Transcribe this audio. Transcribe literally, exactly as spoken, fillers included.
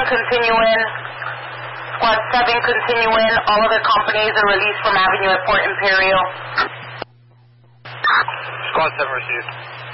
continue in. Squad seven, continue in. All other companies are released from Avenue at Port Imperial. Squad seven received.